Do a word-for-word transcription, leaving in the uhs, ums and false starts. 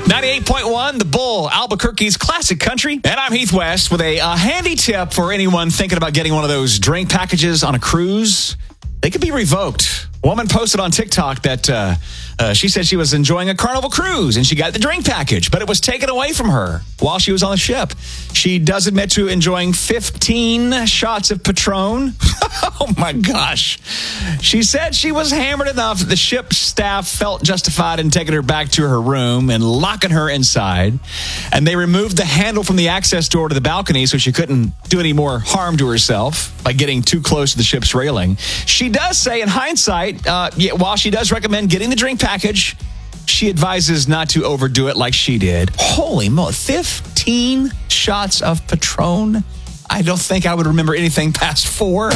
ninety-eight point one, The Bull, Albuquerque's classic country. And I'm Heath West with a, a handy tip for anyone thinking about getting one of those drink packages on a cruise. They could be revoked. A woman posted on TikTok that uh, uh, she said she was enjoying a Carnival cruise and she got the drink package, but it was taken away from her while she was on the ship. She does admit to enjoying fifteen shots of Patron. Oh, my gosh. She said she was hammered enough that the ship staff felt justified in taking her back to her room and locking her inside. And they removed the handle from the access door to the balcony so she couldn't do any more harm to herself by getting too close to the ship's railing. She does say, in hindsight, uh, yeah, while she does recommend getting the drink package, she advises not to overdo it like she did. Holy moly, fifteen shots of Patron? I don't think I would remember anything past four.